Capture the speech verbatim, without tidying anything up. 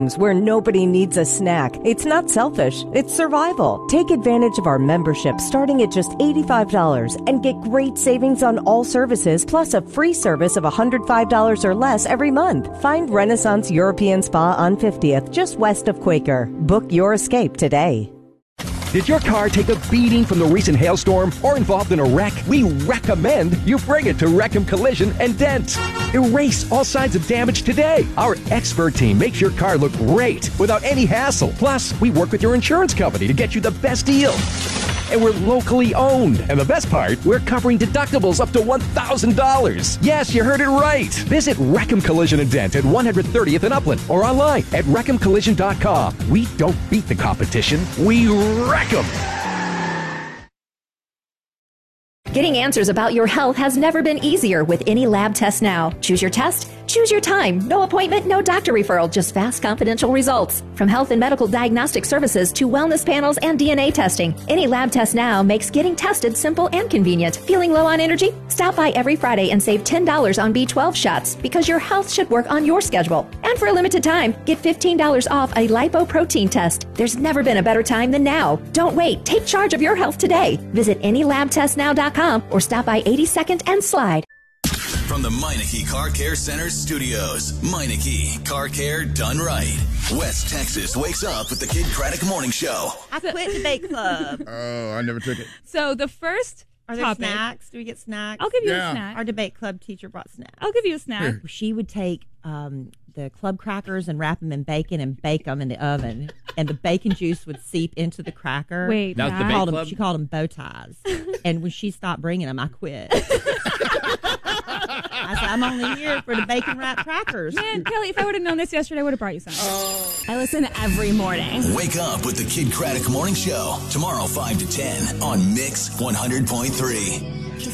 where nobody needs a snack. It's not selfish, it's survival. Take advantage of our membership starting at just eighty-five dollars and get great savings on all services plus a free service of one hundred five dollars or less every month. Find Renaissance European Spa on fiftieth, just west of Quaker. Book your escape today. Did your car take a beating from the recent hailstorm or involved in a wreck? We recommend you bring it to Wreckham Collision and Dent. Erase all signs of damage today. Our expert team makes your car look great without any hassle. Plus, we work with your insurance company to get you the best deal. And we're locally owned. And the best part, we're covering deductibles up to one thousand dollars. Yes, you heard it right. Visit Wreckham Collision and Dent at one hundred thirtieth and Upland or online at wreckham collision dot com. We don't beat the competition, we wreck them. Getting answers about your health has never been easier with any lab test now. Choose your test, choose your time. No appointment, no doctor referral, just fast, confidential results. From health and medical diagnostic services to wellness panels and D N A testing, any lab test now makes getting tested simple and convenient. Feeling low on energy? Stop by every Friday and save ten dollars on B twelve shots because your health should work on your schedule. And for a limited time, get fifteen dollars off a lipoprotein test. There's never been a better time than now. Don't wait. Take charge of your health today. Visit any lab test now dot com or stop by eighty-second and Slide. From the Meineke Car Care Center studios, Meineke Car Care done right. West Texas wakes up with the Kid Craddock Morning Show. I quit debate club. Oh, I never took it. So the first Are there topic, snacks? Do we get snacks? I'll give you Yeah. a snack. Our debate club teacher brought snacks. I'll give you a snack. She would take um, the club crackers and wrap them in bacon and bake them in the oven, and the bacon juice would seep into the cracker. Wait, That was the that- bake Called 'em- club? she called them bow ties. And when she stopped bringing them, I quit. I said, I'm only here for the bacon wrapped crackers. Man, Kelly, if I would have known this yesterday, I would have brought you some. I listen every morning. Wake up with the Kid Craddock Morning Show. Tomorrow, five to ten on Mix one hundred point three.